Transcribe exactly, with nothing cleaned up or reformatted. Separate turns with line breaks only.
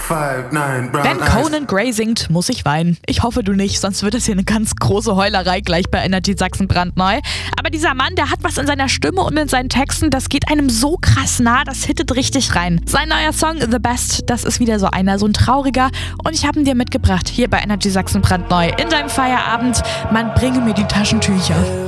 five, nine, brown
Wenn
eyes.
Conan Gray singt, muss ich weinen. Ich hoffe, du nicht, sonst wird das hier eine ganz große Heulerei gleich bei Energy Sachsen brandneu. Aber dieser Mann, der hat was in seiner Stimme und in seinen Texten, das geht einem so krass nah, das hittet richtig rein. Sein neuer Song The Best, das ist wieder so einer, so ein trauriger. Und ich habe ihn dir mitgebracht, hier bei Energy Sachsen brandneu. In deinem Feierabend, man bringe mir die Taschentücher.